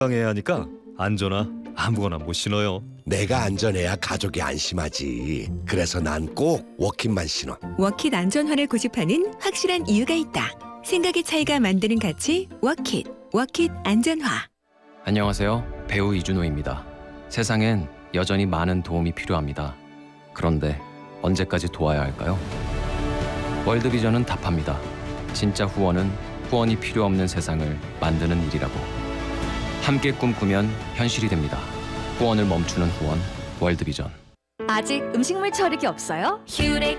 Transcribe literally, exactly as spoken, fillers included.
건강해야 하니까 안전화 아무거나 못 신어요. 내가 안전해야 가족이 안심하지. 그래서 난 꼭 워킷만 신어. 워킷 안전화를 고집하는 확실한 이유가 있다. 생각의 차이가 만드는 가치 워킷. 워킷 안전화. 안녕하세요. 배우 이준호입니다. 세상엔 여전히 많은 도움이 필요합니다. 그런데 언제까지 도와야 할까요? 월드비전은 답합니다. 진짜 후원은 후원이 필요 없는 세상을 만드는 일이라고. 함께 꿈꾸면 현실이 됩니다. 후원을 멈추는 후원, 월드비전. 아직 음식물 처리기 없어요? 휴렉